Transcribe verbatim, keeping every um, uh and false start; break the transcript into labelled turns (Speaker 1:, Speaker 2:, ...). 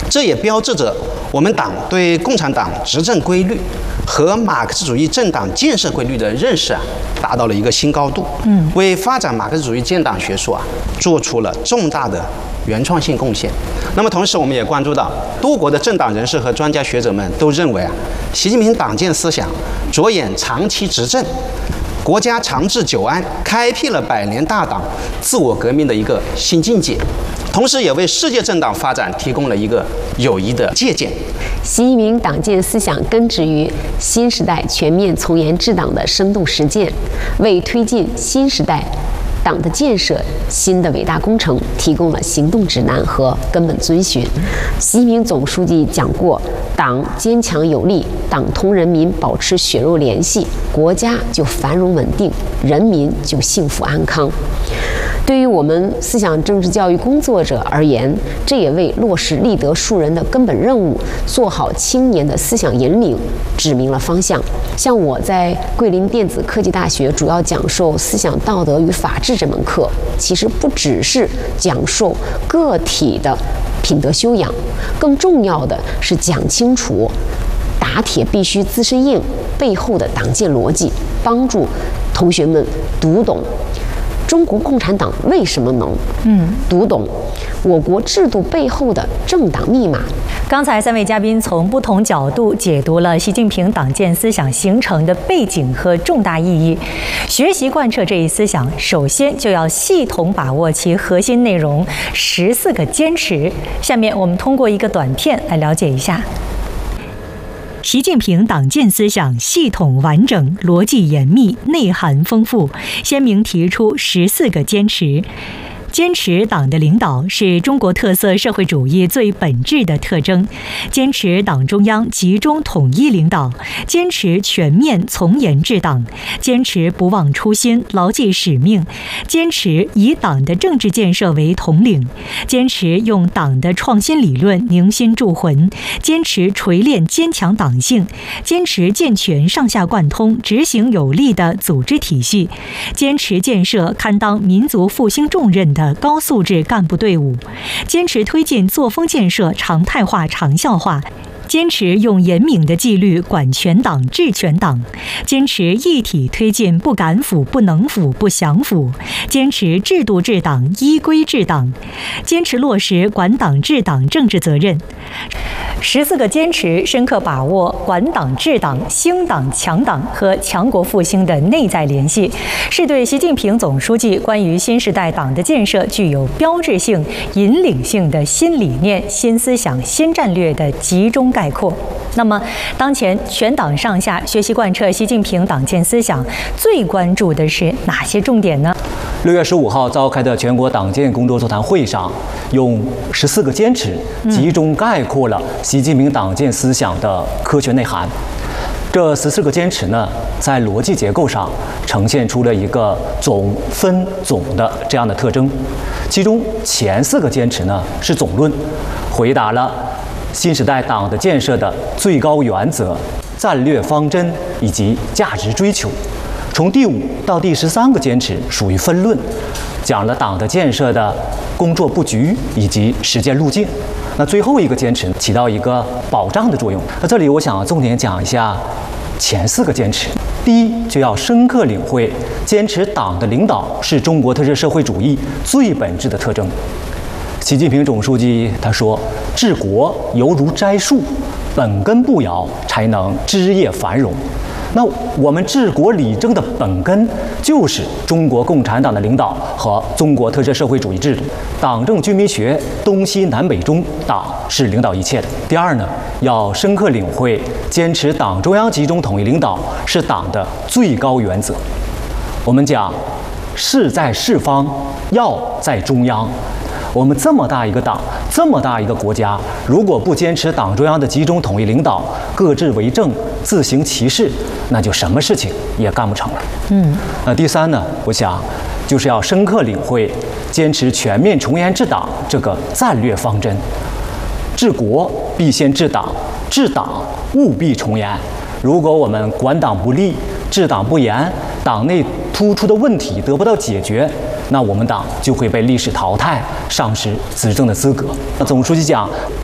Speaker 1: 这也标志着我们党对共产党执政规律和马克思主义政党建设规律的认识啊，达到了一个新高度，嗯，为发展马克思主义建党学说啊，做出了重大的原创性贡献。那么同时，我们也关注到，多国的政党人士和专家学者们都认为啊，习近平党建思想着眼长期执政、国家长治久安，开辟了百年大党自我革命的一个新境界，同时也为世界政党发展提供了一个有益的借鉴。
Speaker 2: 习近平党建思想根植于新时代全面从严治党的生动实践，为推进新时代党的建设新的伟大工程提供了行动指南和根本遵循。习近平总书记讲过，党坚强有力，党同人民保持血肉联系，国家就繁荣稳定，人民就幸福安康。对于我们思想政治教育工作者而言，这也为落实立德树人的根本任务，做好青年的思想引领指明了方向。像我在桂林电子科技大学主要讲授思想道德与法治这门课，其实不只是讲授个体的品德修养，更重要的是讲清楚打铁必须自身硬背后的党建逻辑，帮助同学们读懂中国共产党为什么能，嗯，读懂我国制度背后的政党密码。
Speaker 3: 刚才三位嘉宾从不同角度解读了习近平党建思想形成的背景和重大意义。学习贯彻这一思想，首先就要系统把握其核心内容十四个坚持。下面我们通过一个短片来了解一下。习近平党建思想系统完整、逻辑严密、内涵丰富，鲜明提出十四个坚持。坚持党的领导是中国特色社会主义最本质的特征，坚持党中央集中统一领导，坚持全面从严治党，坚持不忘初心、牢记使命，坚持以党的政治建设为统领，坚持用党的创新理论凝心铸魂，坚持锤炼坚强党性，坚持健全上下贯通、执行有力的组织体系，坚持建设堪当民族复兴重任的高素质干部队伍，坚持推进作风建设常态化、长效化，坚持用严明的纪律管全党、治全党，坚持一体推进不敢腐、不能腐、不想腐，坚持制度治党、依规治党，坚持落实管党治党政治责任。十四个坚持深刻把握管党治党、兴党强党和强国复兴的内在联系，是对习近平总书记关于新时代党的建设具有标志性、引领性的新理念、新思想、新战略的集中概括。那么，当前全党上下学习贯彻习近平党建思想，最关注的是哪些重点呢？
Speaker 4: 六月十五号召开的全国党建工作座谈会上，用十四个坚持集中概括了习近平党建思想的科学内涵。这十四个坚持呢，在逻辑结构上呈现出了一个总分总的这样的特征。其中前四个坚持呢是总论，回答了新时代党的建设的最高原则、战略方针以及价值追求。从第五到第十三个坚持属于分论，讲了党的建设的工作布局以及实践路径。那最后一个坚持起到一个保障的作用。那这里我想重点讲一下前四个坚持。第一，就要深刻领会坚持党的领导是中国特色社会主义最本质的特征。习近平总书记他说：“治国犹如栽树，本根不摇，才能枝叶繁荣。”那我们治国理政的本根就是中国共产党的领导和中国特色社会主义制度。党政军民学东西南北中，党是领导一切的。第二呢，要深刻领会坚持党中央集中统一领导是党的最高原则。我们讲势在四方，要在中央。我们这么大一个党，这么大一个国家，如果不坚持党中央的集中统一领导，各自为政，自行其事，那就什么事情也干不成了。嗯，那第三呢，我想就是要深刻领会坚持全面从严治党这个战略方针。治国必先治党，治党务必从严。如果我们管党不力，治党不严，党内突出的问题得不到解决，那我们党就会被历史淘汰，丧失执政的资格。那总书记讲，